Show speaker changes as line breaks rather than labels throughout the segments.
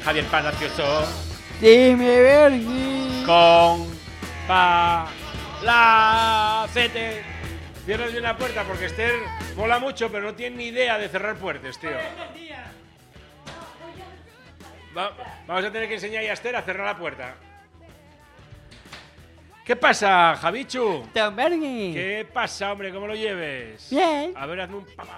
Javier Palacios.
Dime, Bernie.
Con Palacete. Cierra bien la puerta porque Esther mola mucho, pero no tiene ni idea de cerrar puertas, tío. Vamos a tener que enseñar a Esther a cerrar la puerta. ¿Qué pasa, Javichu?
Don Bernie.
¿Qué pasa, hombre? ¿Cómo lo lleves?
Bien.
A ver, hazme un pa.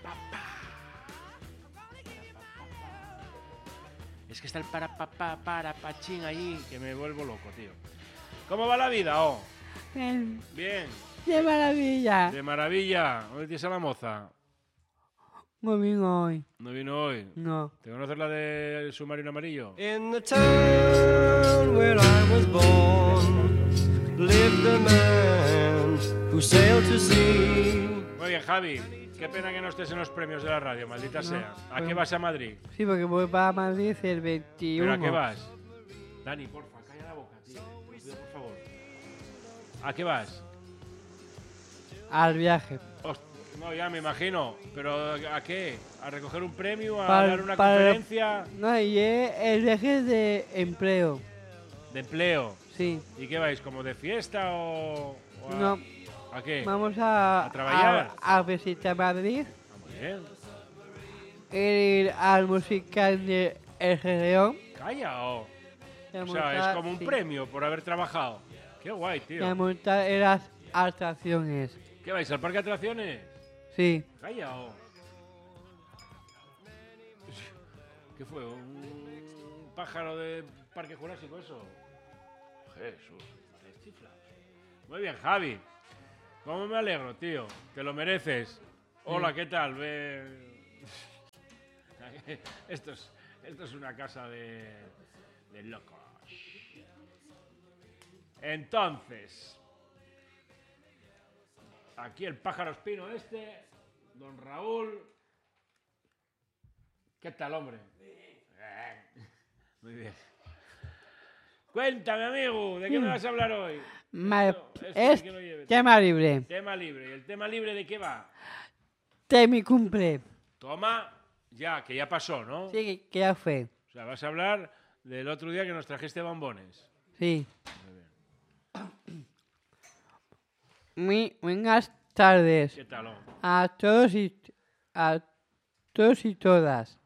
Es que está el para pachín ahí que me vuelvo loco, tío. ¿Cómo va la vida, oh?
Bien.
Bien.
¡Qué maravilla!
De maravilla. ¿Dónde tienes a la moza?
No vino hoy.
No vino hoy.
No.
¿Te conoces la del submarino amarillo?
In the town where I was born lived a man who sailed to sea.
Muy bien, Javi. Qué pena que no estés en los premios de la radio, maldita sea. ¿A qué vas a Madrid?
Sí, porque voy para Madrid el 21.
¿Pero a qué vas? Dani, porfa, calla la boca, tío. Te lo pido, por favor. ¿A qué vas?
Al viaje.
No, ya me imagino. ¿Pero a qué? ¿A recoger un premio? ¿A
Para-
dar una
para-
conferencia?
No, y el viaje de empleo.
¿De empleo?
Sí.
¿Y qué vais? ¿Como de fiesta o a,
No.
¿A qué?
Vamos a
trabajar?
a visitar Madrid.
Muy bien.
Ir al musical de El Gedeón.
Calla, o
Y a
sea,
montar-
es como un
sí,
premio por haber trabajado. Qué guay,
y a
tío.
montar en las atracciones.
¿Qué vais? ¿Al parque de atracciones?
Sí.
Calla, o ¿qué fue? ¿Un pájaro de Parque Jurásico eso? Jesús, vale, chifla. Muy bien, Javi. ¿Cómo me alegro, tío? Te lo mereces. Hola, ¿qué tal? Esto es una casa de locos. Entonces, aquí el pájaro espino don Raúl. ¿Qué tal, hombre? Muy bien. Cuéntame, amigo, ¿de qué me vas a hablar hoy? Esto
Es
de que lo lleves.
tema libre.
Tema libre. ¿Y el tema libre de qué va?
De mi cumple.
Toma, ya, que ya pasó, ¿no?
Sí, que ya fue.
O sea, vas a hablar del otro día que nos trajiste bombones.
Sí.
Muy bien.
Buenas tardes
¿Qué tal, hombre?
a todos y todas.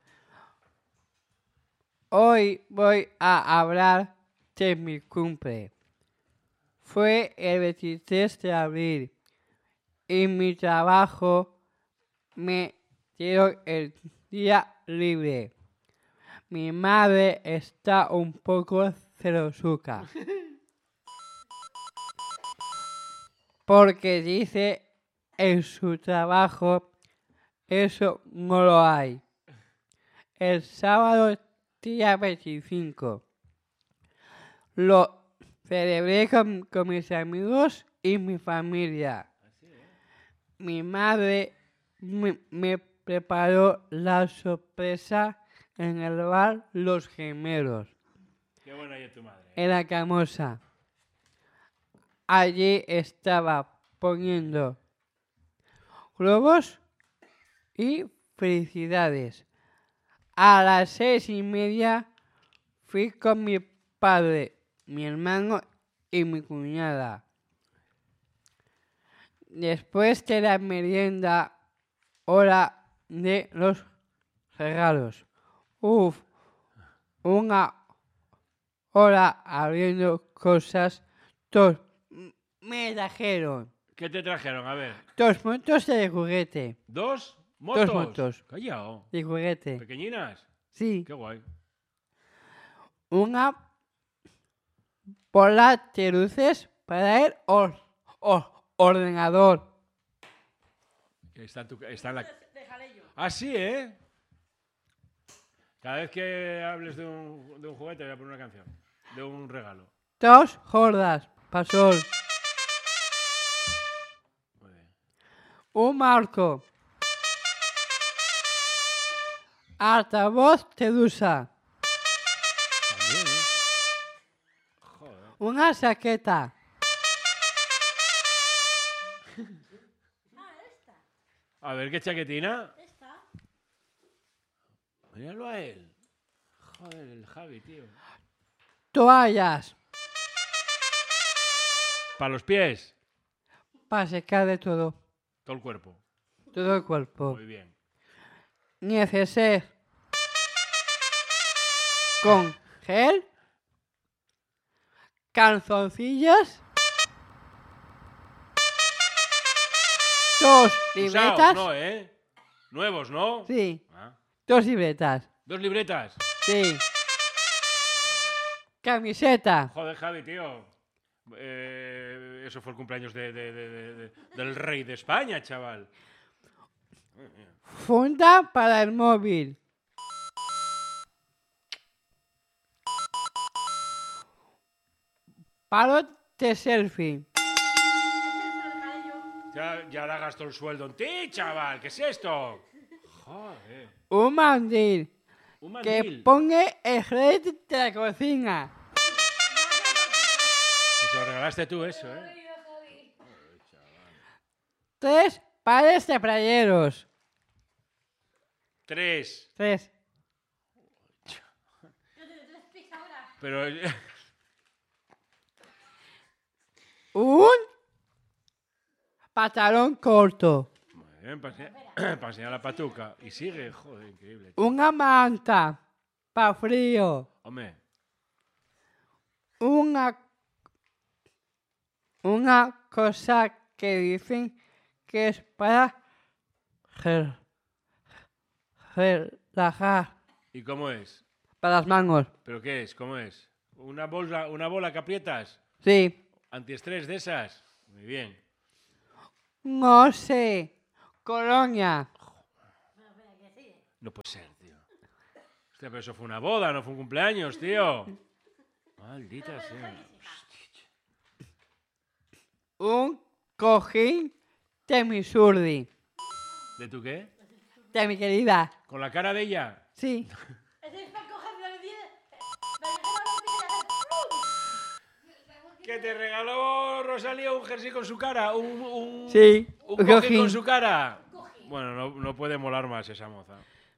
Hoy voy a hablar de mi cumple. Fue el 23 de abril y mi trabajo me dio el día libre. Mi madre está un poco celosuca. Porque dice en su trabajo eso no lo hay. El sábado día 25 lo celebré con mis amigos y mi familia. Mi madre me preparó la sorpresa en el bar Los Gemelos,
Qué buena es tu madre.
en la Camosa. Allí estaba poniendo globos y felicidades. A las 6:30 fui con mi padre, mi hermano y mi cuñada. Después de la merienda, hora de los regalos. Una hora abriendo cosas. Me trajeron
¿Qué te trajeron? A ver.
2 motos de juguete.
¿Dos motos?
Dos motos.
Callao.
De juguete.
¿Pequeñinas?
Sí.
Qué guay.
Una bola de luces para el ordenador.
Está en la... Ah, sí, ¿eh? Cada vez que hables de un juguete voy a poner una canción. De un regalo.
2 jordas para sol.
Muy bien.
Un marco. Altavoz de dusa.
También, ¿eh? Joder.
Una saqueta.
A ver, ¿qué chaquetina? Míralo a él. Joder, el Javi, tío.
Toallas.
Para los pies.
Para secar de todo.
Todo el cuerpo.
Todo el cuerpo.
Muy bien.
Neceser. Con gel. Calzoncillos. 2 libretas.
Usados, no, ¿eh? Nuevos, ¿no?
Sí,
Ah.
2 libretas.
2 libretas.
Sí. Camiseta.
Joder, Javi, tío. Eso fue el cumpleaños del rey de España, chaval.
Funda para el móvil. Palo de selfie.
Ya la gastó el sueldo en ti, chaval. ¿Qué es esto? Joder.
Un mandil.
Un
Que
mandil.
ponga el red de la cocina.
Se lo regalaste tú eso, ¿eh?
3 pares de playeros.
3.
3.
Pero...
Un pantalón corto.
Muy bien, para enseñar la patuca. Y sigue, joder, increíble. Tío.
Una manta. Para frío.
Hombre,
Una cosa que dicen que es para relajar.
¿y cómo es?
Para las manos.
¿Pero qué es? ¿Cómo es? ¿Una bola que aprietas?
Sí.
¿Antiestrés de esas? Muy bien.
No sé. Colonia.
No puede ser, tío. Hostia, pero eso fue una boda, no fue un cumpleaños, tío. Maldita sea.
Un cojín de mi surdi.
¿De tu qué?
De mi querida.
¿Con la cara de ella?
Sí.
¿Que te regaló Rosalía un jersey con su cara?
Sí.
¿Un cojín con su cara? Bueno, no puede molar más esa moza.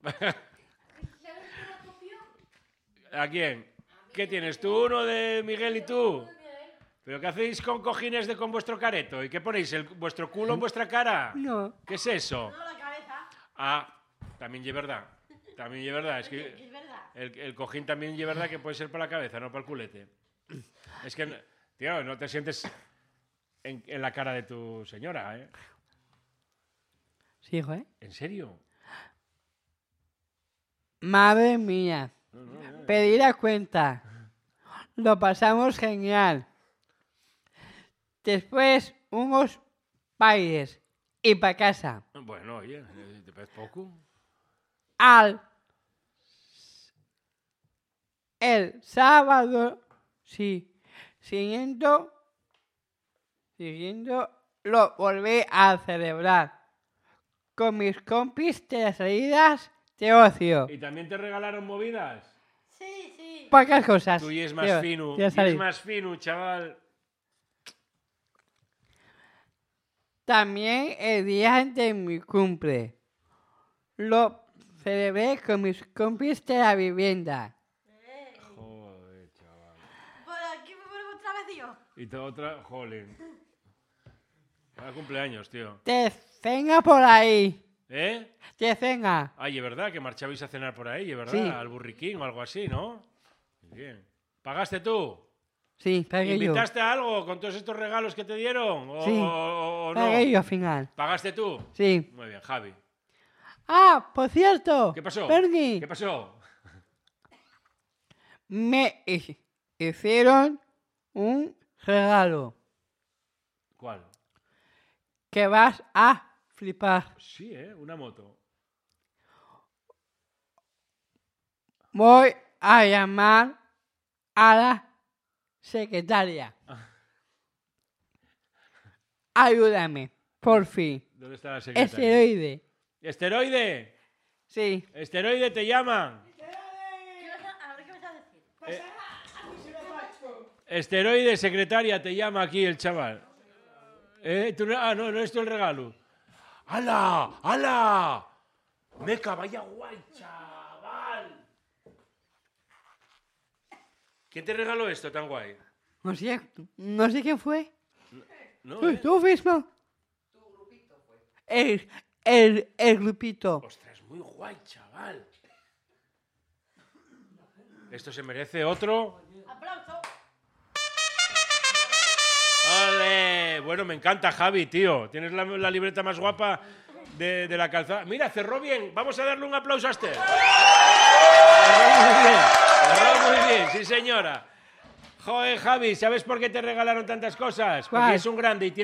¿A quién? ¿Qué tienes? ¿Tú uno de Miguel y tú? ¿Pero qué hacéis con cojines con vuestro careto? ¿Y qué ponéis? ¿Vuestro culo en vuestra cara?
No.
¿Qué es eso? Ah, también es verdad. También es verdad. Es que el cojín también es verdad que puede ser para la cabeza, no para el culete. Es que, tío, no te sientes en la cara de tu señora, ¿eh?
Sí, hijo, ¿eh?
¿En serio?
Madre mía. Pedí la cuenta. Lo pasamos genial. Después, unos bailes. Y para casa.
Bueno, oye, ¿te parece poco?
El sábado, sí, siguiendo, lo volví a celebrar con mis compis de las salidas de ocio.
¿Y también te regalaron movidas?
Pocas cosas.
Tú y es más
Tío,
fino,
ya
y
sabéis.
es más fino, chaval.
También el día de mi cumple. Lo celebré con mis compis de la vivienda.
Joder, chaval.
¿Por aquí me vuelvo otra vez yo?
Y te otra, jolín. Cada cumpleaños, tío.
De cena por ahí.
¿Eh?
De cena.
Ay, es verdad que marchabais a cenar por ahí, es verdad,
Sí.
al burriquín o algo así, ¿no? Muy bien. ¿Pagaste tú?
Sí, pagué yo.
¿Invitaste a algo con todos estos regalos que te dieron? ¿O,
Sí.
o no?
Pagué yo al final.
¿Pagaste tú?
Sí.
Muy bien, Javi.
Ah, por cierto.
¿Qué pasó?
Bernie,
¿Qué pasó?
me hicieron un regalo
¿Cuál?
que vas a flipar.
Sí, ¿eh? Una moto.
Voy a llamar a la secretaria. Ayúdame, por fin.
¿Dónde está la secretaria?
Esteroide.
¿Esteroide?
Sí.
¿Esteroide te llaman?
A ver qué me vas a decir.
Esteroide, secretaria, te llama aquí el chaval. No es tú el regalo. ¡Hala! ¡Hala! ¡Meca, vaya guay, chaval! ¿Quién te regaló esto tan guay?
No sé quién fue.
¿No?
Tú mismo. Tu grupito fue. El grupito.
Ostras, muy guay, chaval. Esto se merece otro.
¡Aplauso!
¡Ole! Bueno, me encanta, Javi, tío. Tienes la libreta más guapa de la calzada. Mira, cerró bien. Vamos a darle un aplauso a Esther. Cerró muy bien, sí señora. Joder, Javi, ¿sabes por qué te regalaron tantas cosas? Porque
¿Cuál?
es un grande y tiene